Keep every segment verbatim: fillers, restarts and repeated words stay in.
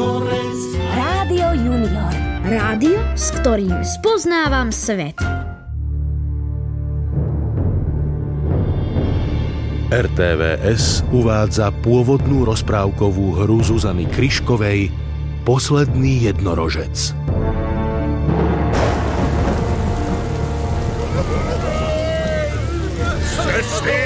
Záhorec. Rádio Junior. Rádio, s ktorým spoznávam svet. er té vé es uvádza pôvodnú rozprávkovú hru Zuzany Kryškovej Posledný jednorožec. Cesty!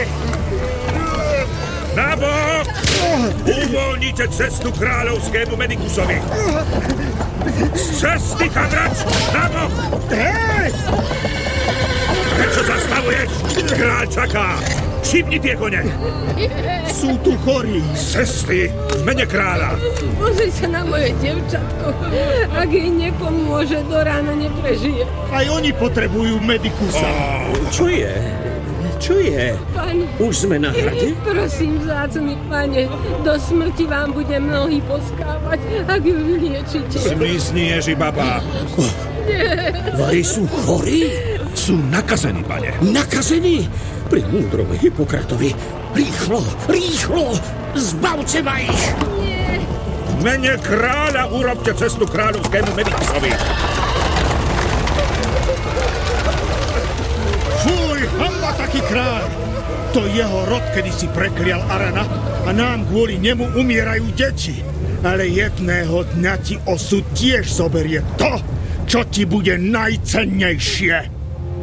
Nabok! Uvoľnite cestu kráľovskému Medikusovi! Z cesty, chadrač! Nabok! Hej! Prečo zastavuješ? Kráľ čaká! Šipni tie kone! Sú tu chorí. Z cesty v mene kráľa! Pozri sa na moje devčatko. Ak jej nepomôže, do rána neprežije. Aj oni potrebujú Medikusa. Oh. Čo je? Čo je? Pane, už sme na hrade? Prosím, vzácny pane, do smrti vám budem nohy poskávať, ak ju vyliečite. Zmizni, Ježibaba. Oh. Nie. Vari sú chorí? Sú nakazení, pane. Nakazení? Pri múdrom Hippokratovi. Rýchlo, rýchlo, zbavte ma ich! Nie. V mene kráľa urobte cestu kráľovskému Medikusovi. Fuj, hamba taký kráľ! To jeho rod kedysi preklial Arana a nám kvôli nemu umierajú deti. Ale jedného dňa ti osud tiež zoberie to, čo ti bude najcennejšie.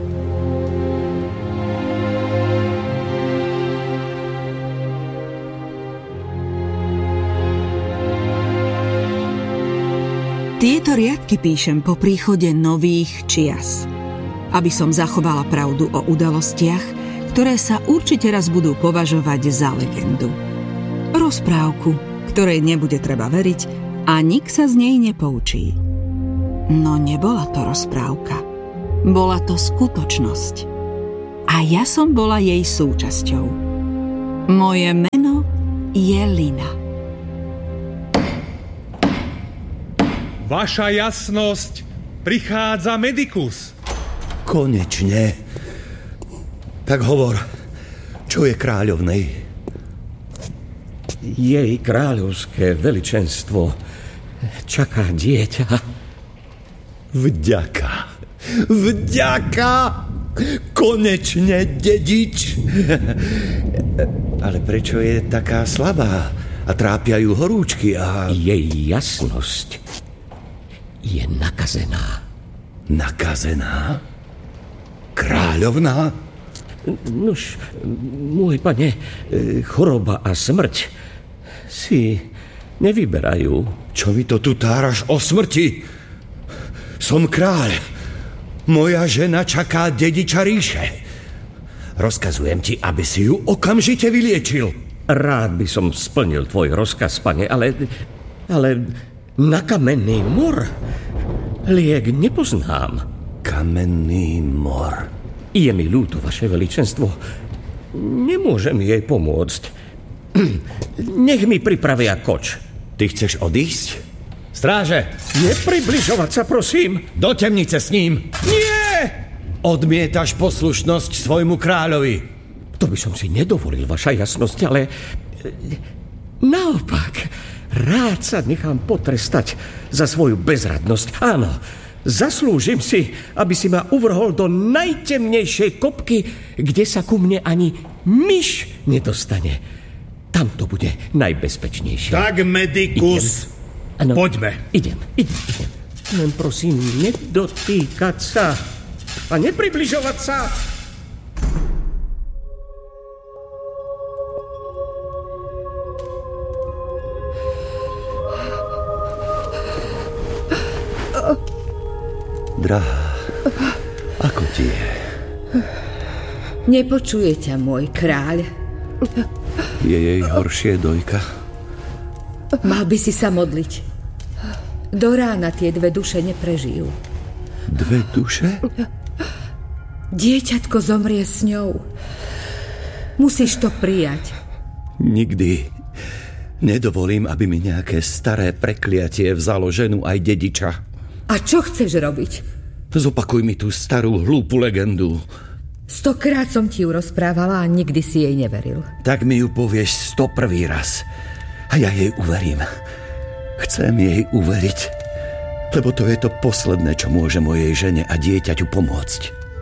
Tieto riadky píšem po príchode nových čias, aby som zachovala pravdu o udalostiach, ktoré sa určite raz budú považovať za legendu. Rozprávku, ktorej nebude treba veriť a nik sa z nej nepoučí. No nebola to rozprávka. Bola to skutočnosť. A ja som bola jej súčasťou. Moje meno je Lina. Vaša jasnosť, prichádza Medikus. Konečne. Tak hovor, čo je kráľovnej? Jej kráľovské veličenstvo čaká dieťa. Vďaka. Vďaka. Konečne dedič. Ale prečo je taká slabá a trápia ju horúčky a... Jej jasnosť je nakazená. Nakazená? Kráľovná? Nuž, môj pane, choroba a smrť si nevyberajú. Čo mi to tu táraš o smrti? Som kráľ. Moja žena čaká dediča ríše. Rozkazujem ti, aby si ju okamžite vyliečil. Rád by som splnil tvoj rozkaz, pane, ale... ale... na kamenný mor liek nepoznám. Kamenný mor. Je mi ľúto, vaše veličenstvo. Nemôžem jej pomôcť. Nech mi pripravia koč. Ty chceš odísť? Stráže! Nepribližovať sa, prosím. Do temnice s ním. Nie! Odmietaš poslušnosť svojmu kráľovi. To by som si nedovolil, vaša jasnosť, ale... naopak... rád sa nechám potrestať za svoju bezradnosť. Áno, zaslúžim si, aby si ma uvrhol do najtemnejšej kopky, kde sa ku mne ani myš nedostane. Tam to bude najbezpečnejšie. Tak, Medikus, ano, poďme. Idem, idem, idem. Len prosím, nedotýkať sa a nepribližovať sa. Drahá, ako ti je? Nepočuje ťa môj kráľ. Je jej horšie, dojka? Mal by si sa modliť. Do rána tie dve duše neprežijú. Dve duše? Dieťatko zomrie s ňou. Musíš to prijať. Nikdy nedovolím, aby mi nejaké staré prekliatie vzalo ženu aj dediča. A čo chceš robiť? Zopakuj mi tú starú hlúpu legendu. Stokrát som ti ju rozprávala a nikdy si jej neveril. Tak mi ju povieš sto prvý raz. A ja jej uverím. Chcem jej uveriť, lebo to je to posledné, čo môže mojej žene a dieťaťu pomôcť.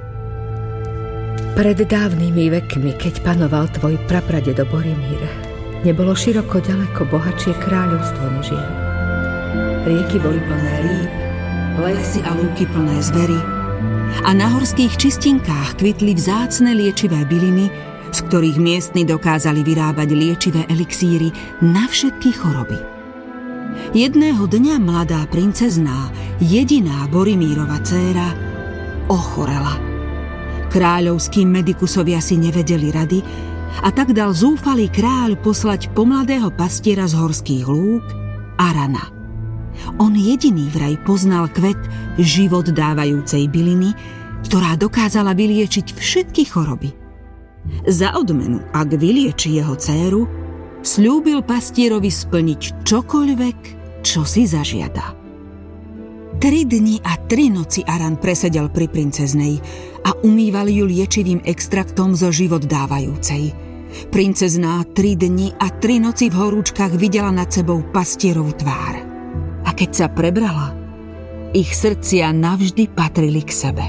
Pred dávnymi vekmi, keď panoval tvoj prapradedo Boromír, nebolo široko ďaleko bohatšie kráľovstvo než jeho. Rieky boli plné rýb, lesy a lúky plné zvery a na horských čistinkách kvitli vzácne liečivé byliny, z ktorých miestni dokázali vyrábať liečivé elixíry na všetky choroby. Jedného dňa mladá princezná, jediná Boromírova dcéra, ochorela. Kráľovskí medikusovia si nevedeli rady a tak dal zúfalý kráľ poslať pomladého pastiera z horských lúk, Arana. On jediný vraj poznal kvet život dávajúcej byliny, ktorá dokázala vyliečiť všetky choroby. Za odmenu, ak vylieči jeho dcéru, sľúbil pastierovi splniť čokoľvek, čo si zažiada. Tri dni a tri noci Aran presedel pri princeznej a umýval ju liečivým extraktom zo život dávajúcej. Princezná tri dni a tri noci v horúčkach videla nad sebou pastierovu tvár. A keď sa prebrala, ich srdcia navždy patrili k sebe.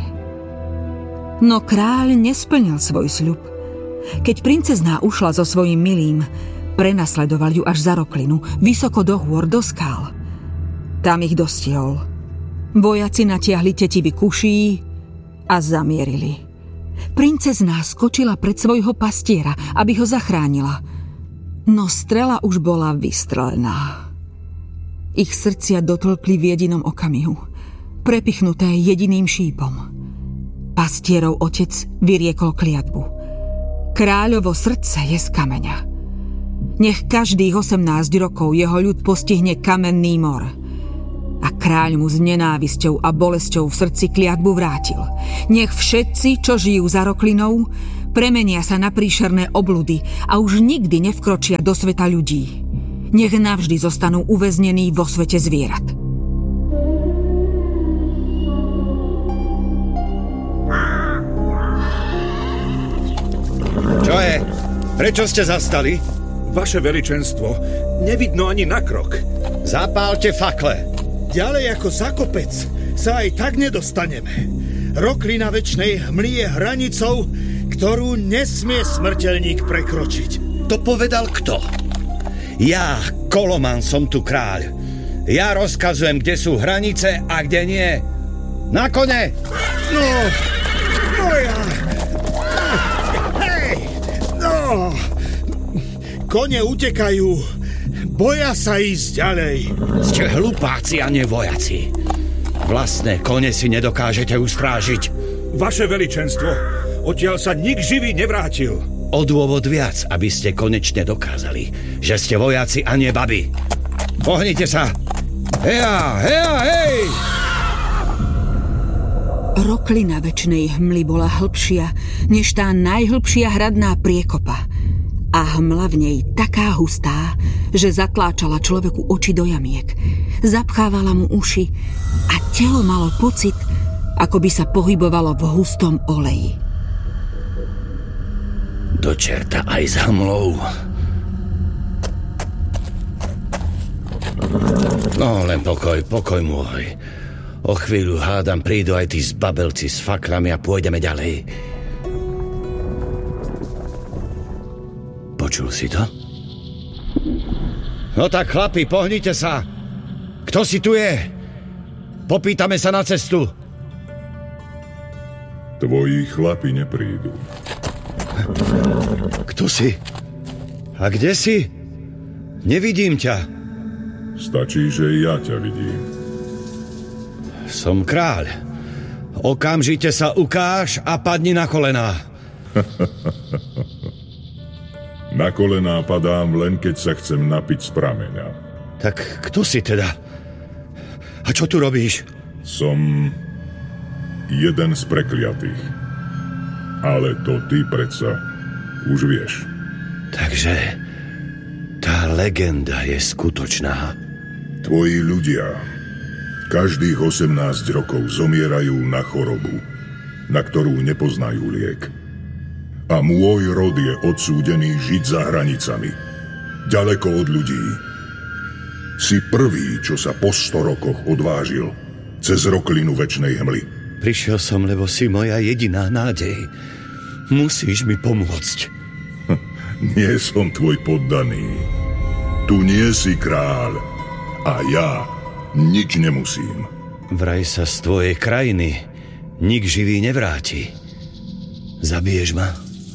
No kráľ nesplnil svoj sľub. Keď princezná ušla so svojím milým, prenasledoval ju až za roklinu, vysoko do hôr, do skál. Tam ich dostihol. Vojaci natiahli tetivy kuší a zamierili. Princezná skočila pred svojho pastiera, aby ho zachránila. No strela už bola vystrelená. Ich srdcia dotlkli v jedinom okamihu, prepichnuté jediným šípom. Pastierov otec vyriekol kliatbu. Kráľovo srdce je z kameňa. Nech každých osemnásť rokov jeho ľud postihne kamenný mor. A kráľ mu s nenávisťou a bolesťou v srdci kliatbu vrátil. Nech všetci, čo žijú za roklinou, premenia sa na príšerné obludy a už nikdy nevkročia do sveta ľudí. Nech navždy zostanú uväznení vo svete zvierat. Čo je? Prečo ste zastali? Vaše veličenstvo, nevidno ani na krok. Zapálte fakle. Ďalej ako za kopec sa aj tak nedostaneme. Roklina večnej hmly je hranicou, ktorú nesmie smrteľník prekročiť. To povedal kto? Ja, Koloman, som tu kráľ. Ja rozkazujem, kde sú hranice a kde nie. Na kone! No, no ja... Hej, no... Kone utekajú. Boja sa ísť ďalej. Ste hlupáci a nie vojaci. Vlastné kone si nedokážete ustrážiť. Vaše veličenstvo, odtiaľ sa nik živý nevrátil. O dôvod viac, aby ste konečne dokázali, že ste vojaci a nie baby. Pohnite sa. Heja, heja, hej! Roklina večnej hmly bola hlbšia, než tá najhlbšia hradná priekopa. A hmla v nej taká hustá, že zatláčala človeku oči do jamiek, zapchávala mu uši a telo malo pocit, ako by sa pohybovalo v hustom oleji. Do čerta aj s hmlou. No, len pokoj, pokoj môj. O chvíľu hádam prídu aj tí zbabelci s faklami a pôjdeme ďalej. Počul si to? No tak, chlapi, pohnite sa. Kto si tu je? Popýtame sa na cestu. Tvoji chlapi neprídu. Kto si? A kde si? Nevidím ťa. Stačí, že ja ťa vidím. Som kráľ. Okamžite sa ukáž a padni na kolená. Na kolená padám len, keď sa chcem napiť z prameňa. Tak kto si teda? A čo tu robíš? Som jeden z prekliatých. Ale to ty predsa už vieš. Takže tá legenda je skutočná. Tvoji ľudia každých osemnásť rokov zomierajú na chorobu, na ktorú nepoznajú liek. A môj rod je odsúdený žiť za hranicami, ďaleko od ľudí. Si prvý, čo sa po sto rokoch odvážil cez roklinu večnej hmly. Prišiel som, lebo si moja jediná nádej. Musíš mi pomôcť. Hm, nie som tvoj poddaný. Tu nie si kráľ. A ja nič nemusím. Vraj sa z tvojej krajiny nik živý nevráti. Zabiješ ma?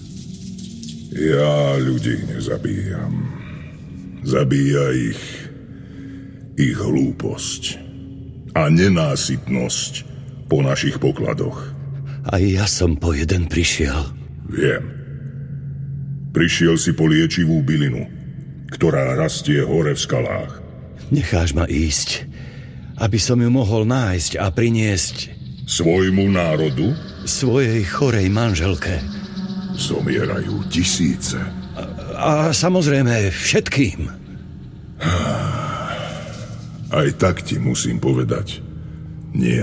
Ja ľudí nezabíjam. Zabíja ich ich hlúposť a nenásytnosť po našich pokladoch. Aj ja som po jeden prišiel. Viem. Prišiel si po liečivú bylinu, ktorá rastie hore v skalách. Necháš ma ísť, aby som ju mohol nájsť a priniesť svojmu národu? Svojej chorej manželke. Zomierajú tisíce. A, a samozrejme všetkým. Aj tak ti musím povedať, nie.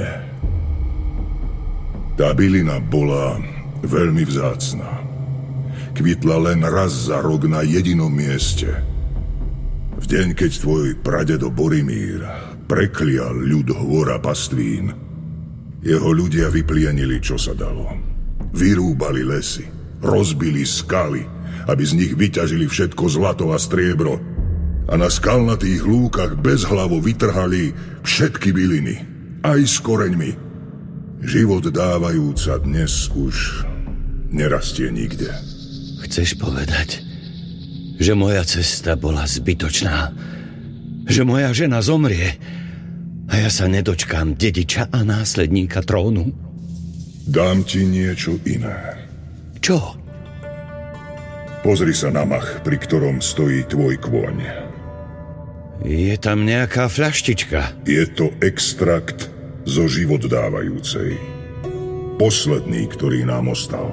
Tá bylina bola veľmi vzácna. Kvitla len raz za rok na jedinom mieste. V deň, keď tvoj pradedo Boromír preklial ľud hvora pastvín, jeho ľudia vyplienili, čo sa dalo. Vyrúbali lesy, rozbili skaly, aby z nich vyťažili všetko zlato a striebro, a na skalnatých lúkach bezhlavo vytrhali všetky byliny, aj s koreňmi. Život dávajúca dnes už nerastie nikde. Chceš povedať, že moja cesta bola zbytočná? Že moja žena zomrie a ja sa nedočkám dediča a následníka trónu? Dám ti niečo iné. Čo? Pozri sa na mach, pri ktorom stojí tvoj kôň. Je tam nejaká fľaštička. Je to extrakt zo životdávajúcej. Posledný, ktorý nám ostal.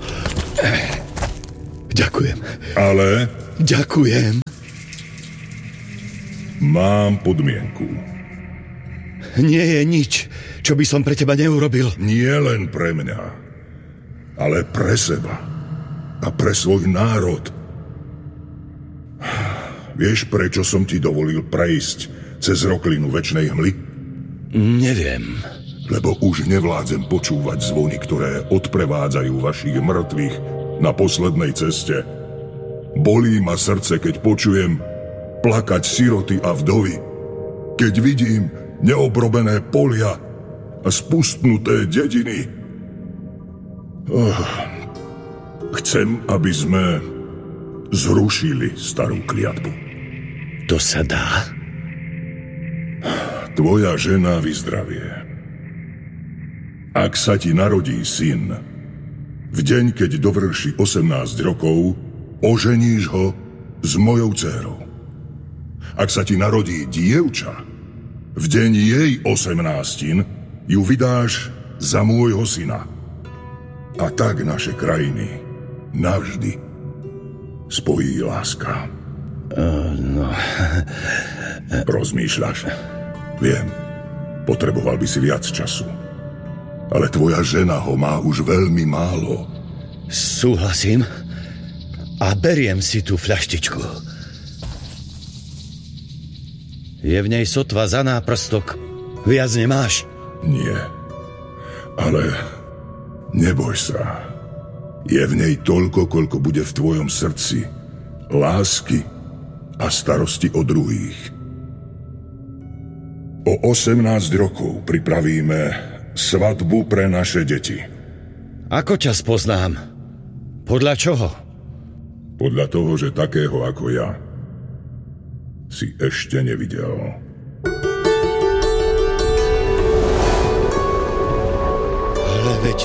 Ďakujem. Ale... Ďakujem. Mám podmienku. Nie je nič, čo by som pre teba neurobil. Nie len pre mňa, ale pre seba a pre svoj národ. Vieš, prečo som ti dovolil prejsť cez roklinu večnej hmly? Neviem. Lebo už nevládzem počúvať zvony, ktoré odprevádzajú vašich mŕtvych na poslednej ceste. Bolí ma srdce, keď počujem plakať siroty a vdovy. Keď vidím neobrobené polia a spustnuté dediny. Oh, chcem, aby sme zrušili starú kliatbu. To sa dá? Tvoja žena vyzdravie. Ak sa ti narodí syn, v deň, keď dovrší osemnásť rokov, oženíš ho s mojou dcérou. Ak sa ti narodí dievča, v deň jej osemnástin ju vydáš za môjho syna. A tak naše krajiny navždy spojí láska. Uh, no... Rozmýšľaš? Viem, potreboval by si viac času. Ale tvoja žena ho má už veľmi málo. Súhlasím a beriem si tú fľaštičku. Je v nej sotva za náprstok. Viac nemáš? Nie. Ale neboj sa. Je v nej toľko, koľko bude v tvojom srdci lásky a starosti o druhých. O osemnásť rokov pripravíme svadbu pre naše deti. Ako ťa spoznám? Podľa čoho? Podľa toho, že takého ako ja si ešte nevidel. Ale veď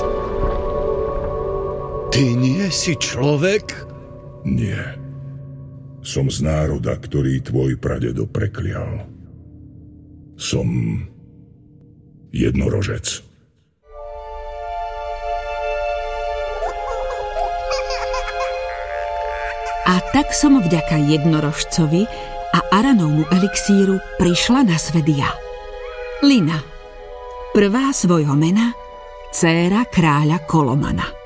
ty nie si človek? Nie. Som z národa, ktorý tvoj pradedo preklial. Som jednorožec. A tak som vďaka jednorožcovi a Aranovmu elixíru prišla na svet ja. Lina, prvá svojho mena, dcéra kráľa Kolomana.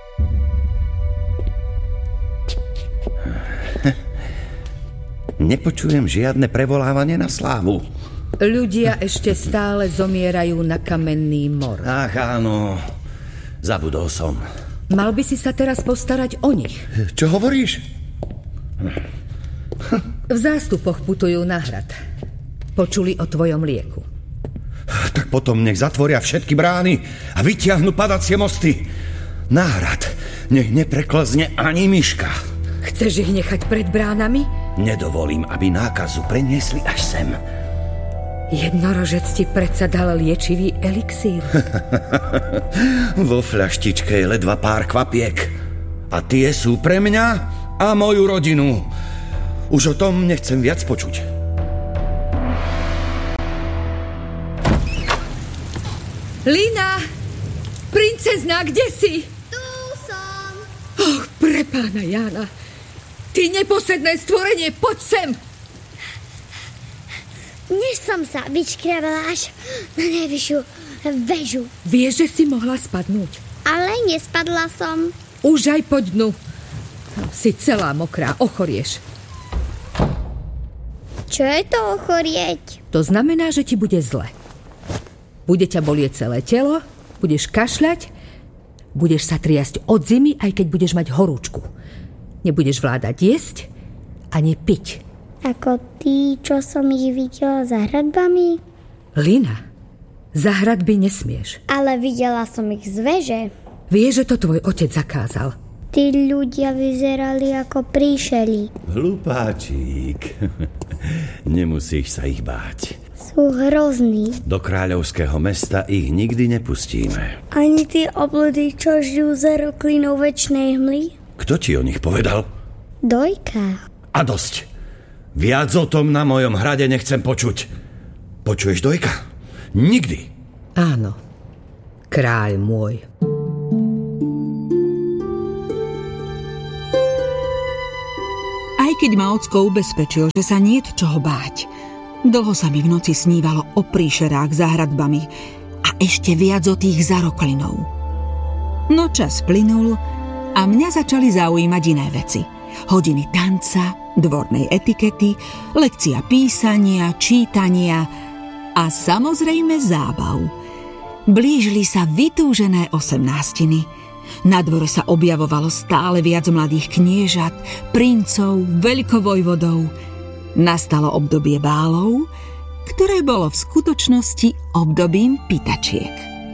Nepočujem žiadne prevolávanie na slávu. Ľudia ešte stále zomierajú na kamenný mor. Ach, áno. Zabudol som. Mal by si sa teraz postarať o nich. Čo hovoríš? V zástupoch putujú na hrad. Počuli o tvojom lieku. Tak potom nech zatvoria všetky brány a vytiahnu padacie mosty. Na hrad nech nepreklzne ani myška. Chceš ich nechať pred bránami? Nedovolím, aby nákazu preniesli až sem. Jednorožec ti predsa dal liečivý elixír. Vo fľaštičke je ledva pár kvapiek. A tie sú pre mňa a moju rodinu. Už o tom nechcem viac počuť. Lina! Princezná, kde si? Tu som. Och, pre pána Jána. Ty neposedné stvorenie, poď sem! Než som sa vyčkrávala až na najvyššiu väžu. Vieš, že si mohla spadnúť? Ale nespadla som. Už aj po dnu. Si celá mokrá, ochorieš. Čo je to ochorieť? To znamená, že ti bude zle. Bude ťa bolieť celé telo, budeš kašľať, budeš sa triasť od zimy, aj keď budeš mať horúčku. Nebudeš vládať jesť ani piť. Ako tí, čo som ich videla za hradbami? Lina, za hradby nesmieš. Ale videla som ich z veže. Vieš, že to tvoj otec zakázal. Tí ľudia vyzerali ako príšeri. Hlupáčik. Nemusíš sa ich báť. Sú hrozní. Do kráľovského mesta ich nikdy nepustíme. Ani tí obludí, čo žijú za roklinou večnej hmly? Kto ti o nich povedal? Dojka. A dosť. Viac o tom na mojom hrade nechcem počuť. Počuješ, Dojka? Nikdy. Áno. Kráľ môj. Aj keď ma ocko ubezpečil, že sa niet čoho báť, dlho sa mi v noci snívalo o príšerách za hradbami a ešte viac o tých za roklinou. No čas plynul a mňa začali zaujímať iné veci. Hodiny tanca, dvornej etikety, lekcia písania, čítania a samozrejme zábav. Blížili sa vytúžené osemnástiny. Na dvore sa objavovalo stále viac mladých kniežat, princov, veľkovojvodov. Nastalo obdobie bálov, ktoré bolo v skutočnosti obdobím pýtačiek.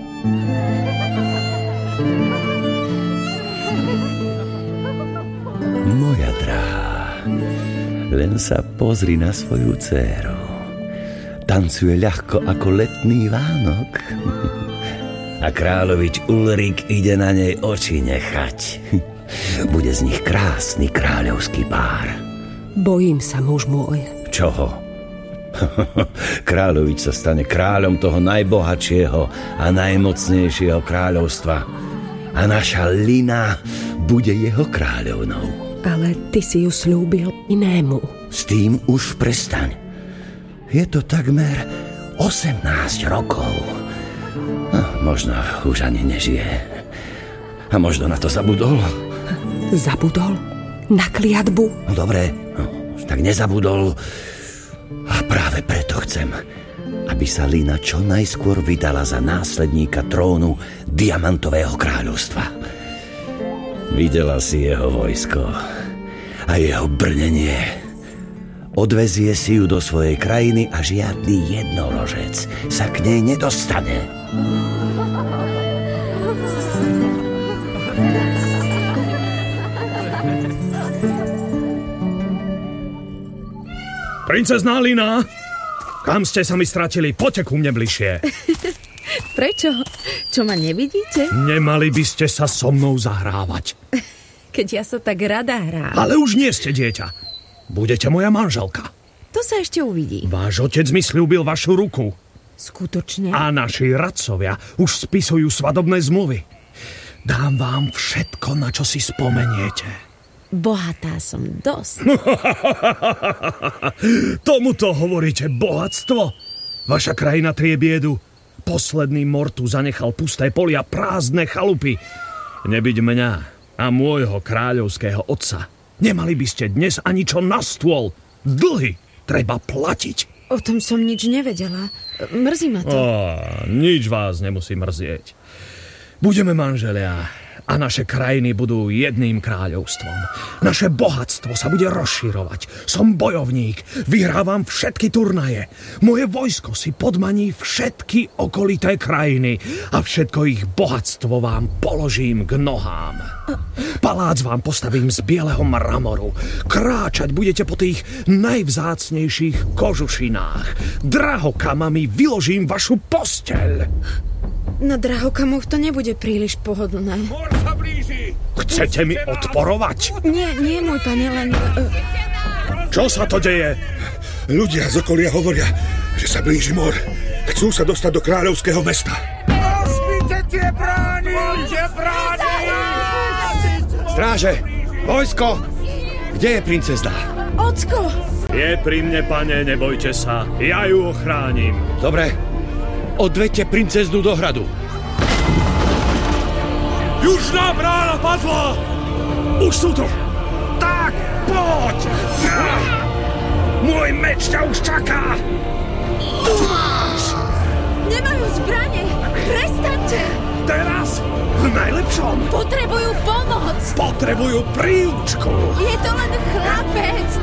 Moja drahá, len sa pozri na svoju dcéru. Tancuje ľahko ako letný Vánok. A kráľovič Ulrik ide na nej oči nechať. Bude z nich krásny kráľovský pár. Bojím sa, muž môj. Čoho? Kráľovič sa stane kráľom toho najbohatšieho a najmocnejšieho kráľovstva. A naša Lina bude jeho kráľovnou. Ale ty si ju slúbil inému. S tým už prestaň. Je to takmer osemnásť rokov. No, možno už ani nežije. A možno na to zabudol. Zabudol? Na kliatbu? No dobre, no, tak nezabudol. A práve preto chcem, aby sa Lina čo najskôr vydala za následníka trónu Diamantového kráľovstva. Videla si jeho vojsko a jeho brnenie. Odvezie si ju do svojej krajiny a žiadny jednorožec sa k nej nedostane. Princezná Lina, kam ste sa mi stratili? Poďte ku mne bližšie. Prečo? Čo, ma nevidíte? Nemali by ste sa so mnou zahrávať. Keď ja sa tak rada hrám. Ale už nie ste dieťa. Budete moja manželka. To sa ešte uvidí. Váš otec mi sľúbil vašu ruku. Skutočne? A naši radcovia už spisujú svadobné zmluvy. Dám vám všetko, na čo si spomeniete. Bohatá som dosť. Tomuto hovoríte bohatstvo? Vaša krajina trie biedu. Posledný mor tu zanechal pusté polia, prázdne chalupy. Nebyť mňa a môjho kráľovského otca, nemali by ste dnes ani čo na stôl. Dlhy treba platiť. O tom som nič nevedela. Mrzí ma to. Ó, nič vás nemusí mrzieť. Budeme manželia a naše krajiny budú jedným kráľovstvom. Naše bohatstvo sa bude rozširovať. Som bojovník, vyhrávam všetky turnaje. Moje vojsko si podmaní všetky okolité krajiny a všetko ich bohatstvo vám položím k nohám. Palác vám postavím z bieleho mramoru. Kráčať budete po tých najvzácnejších kožušinách. Drahokamami vyložím vašu posteľ. Na drahokamoch to nebude príliš pohodlné. Mor sa blíži! Chcete mi odporovať? Nie, nie, môj pane, len... Uh... Čo sa to deje? Ľudia z okolia hovoria, že sa blíži mor. Chcú sa dostať do kráľovského mesta. Rozbite tie brány! Tie brány! Stráže! Vojsko! Kde je princezna? Ocko! Je pri mne, pane, nebojte sa. Ja ju ochránim. Dobre. Odvedte princeznu do hradu. Južná brána padla! Už sú tu! Tak, poď! Môj meč ťa už čaká! Tu máš! Nemajú zbrane! Prestaňte! Teraz v najlepšom! Potrebujú pomoc! Potrebujú príučku! Je to len chlapec!